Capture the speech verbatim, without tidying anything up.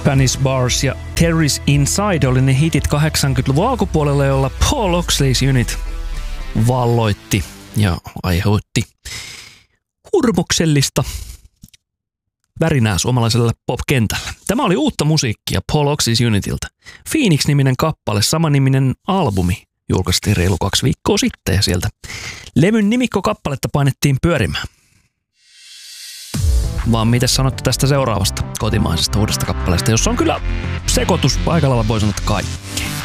Spanish Bars ja Terry's Inside oli ne hitit kahdeksankymmentäluvun alkupuolella, jolla Paul Oxley's Unit valloitti ja aiheutti hurmoksellista värinää suomalaiselle pop-kentällä. Tämä oli uutta musiikkia Paul Oxley's Unitilta. Phoenix-niminen kappale, samaniminen albumi, julkaistiin reilu kaksi viikkoa sitten ja sieltä levyn nimikkokappaletta painettiin pyörimään. Vaan mitä sanotte tästä seuraavasta kotimaisesta uudesta kappaleesta, jossa on kyllä sekoitus paikalla, voi sanoa kaikkea.